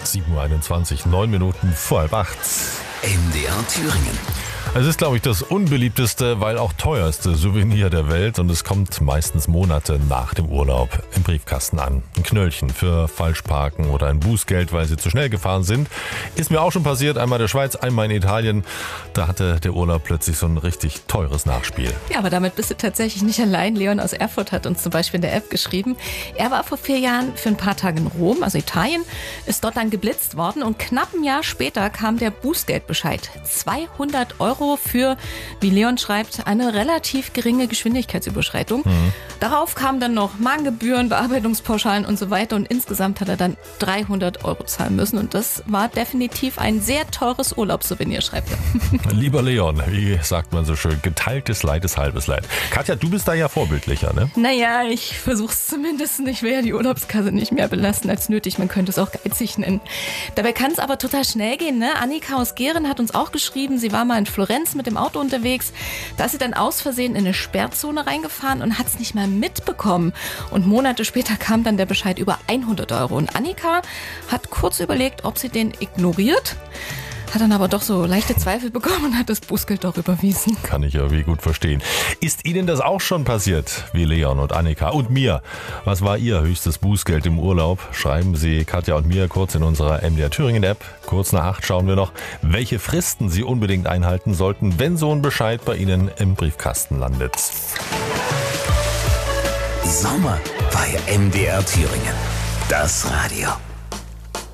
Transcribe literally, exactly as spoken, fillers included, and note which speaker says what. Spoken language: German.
Speaker 1: sieben Uhr einundzwanzig, neun Minuten vor halb acht.
Speaker 2: M D R Thüringen.
Speaker 1: Es ist, glaube ich, das unbeliebteste, weil auch teuerste Souvenir der Welt und es kommt meistens Monate nach dem Urlaub im Briefkasten an. Ein Knöllchen für Falschparken oder ein Bußgeld, weil sie zu schnell gefahren sind. Ist mir auch schon passiert, einmal in der Schweiz, einmal in Italien. Da hatte der Urlaub plötzlich so ein richtig teures Nachspiel.
Speaker 3: Ja, aber damit bist du tatsächlich nicht allein. Leon aus Erfurt hat uns zum Beispiel in der App geschrieben. Er war vor vier Jahren für ein paar Tage in Rom, also Italien, ist dort dann geblitzt worden und knapp ein Jahr später kam der Bußgeldbescheid. zweihundert Euro für, wie Leon schreibt, eine relativ geringe Geschwindigkeitsüberschreitung. Mhm. Darauf kamen dann noch Mahngebühren, Bearbeitungspauschalen und so weiter und insgesamt hat er dann dreihundert Euro zahlen müssen und das war definitiv ein sehr teures Urlaubssouvenir, schreibt er.
Speaker 1: Lieber Leon, wie sagt man so schön, geteiltes Leid ist halbes Leid. Katja, du bist da ja vorbildlicher, ne?
Speaker 3: Naja, ich versuch's zumindest. Ich will ja die Urlaubskasse nicht mehr belasten als nötig. Man könnte es auch geizig nennen. Dabei kann es aber total schnell gehen, ne? Annika aus Gehren hat uns auch geschrieben, sie war mal in Florenz mit dem Auto unterwegs. Da ist sie dann aus Versehen in eine Sperrzone reingefahren und hat es nicht mal mitbekommen. Und Monate später kam dann der Bescheid über hundert Euro. Und Annika hat kurz überlegt, ob sie den ignoriert. Hat dann aber doch so leichte Zweifel bekommen und hat das Bußgeld doch überwiesen.
Speaker 1: Kann ich irgendwie gut verstehen. Ist Ihnen das auch schon passiert, wie Leon und Annika und mir? Was war Ihr höchstes Bußgeld im Urlaub? Schreiben Sie Katja und mir kurz in unserer M D R Thüringen App. Kurz nach acht schauen wir noch, welche Fristen Sie unbedingt einhalten sollten, wenn so ein Bescheid bei Ihnen im Briefkasten landet.
Speaker 2: Sommer bei M D R Thüringen. Das Radio.